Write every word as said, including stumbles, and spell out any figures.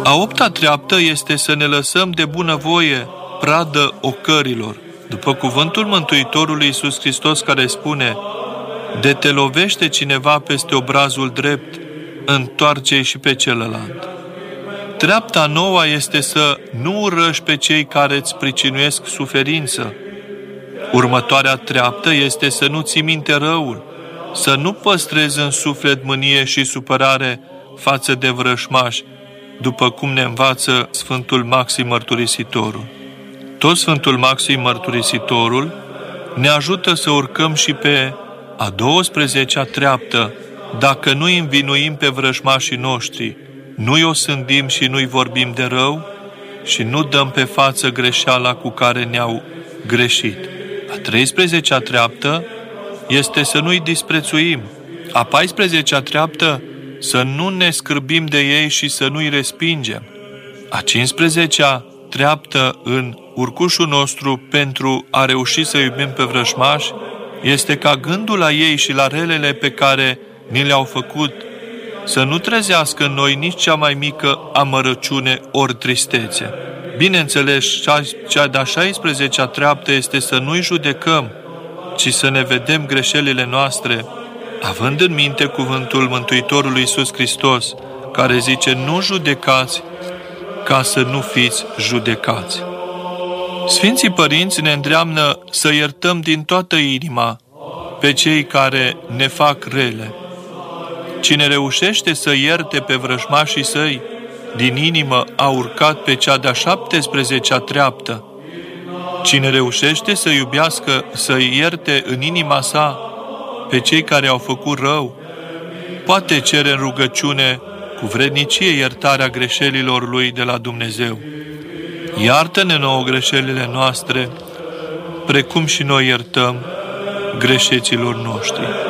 A opta treaptă este să ne lăsăm de bunăvoie pradă ocărilor, după cuvântul Mântuitorului Iisus Hristos care spune: de te lovește cineva peste obrazul drept, întoarce-i și pe celălalt. Treapta nouă este să nu urăști pe cei care îți pricinuiesc suferință. Următoarea treaptă este să nu ții minte răul, să nu păstrezi în suflet mânie și supărare față de vrășmași, după cum ne învață Sfântul Maxim Mărturisitorul. Tot Sfântul Maxim Mărturisitorul ne ajută să urcăm și pe a douăsprezecea treaptă, dacă nu învinuim pe vrăjmașii noștri, nu-i osândim și nu-i vorbim de rău și nu dăm pe față greșeala cu care ne-au greșit. A treisprezecea treaptă este să nu-i disprețuim. A paisprezecea treaptă să nu ne scârbim de ei și să nu-i respingem. A cincisprezecea treaptă în urcușul nostru pentru a reuși să iubim pe vrăjmași este ca gândul la ei și la relele pe care ni le-au făcut să nu trezească în noi nici cea mai mică amărăciune ori tristețe. Bineînțeles, cea de-a șaisprezecea treaptă este să nu-i judecăm, ci să ne vedem greșelile noastre, având în minte cuvântul Mântuitorului Iisus Hristos, care zice: nu judecați ca să nu fiți judecați. Sfinții Părinți ne îndreamnă să iertăm din toată inima pe cei care ne fac rele. Cine reușește să ierte pe vrăjmașii săi, din inimă a urcat pe cea de-a șaptesprezecea treaptă. Cine reușește să iubească, să ierte în inima sa pe cei care au făcut rău, poate cere în rugăciune cu vrednicie iertarea greșelilor lui de la Dumnezeu. Iartă-ne nouă greșelile noastre, precum și noi iertăm greșeților noștri.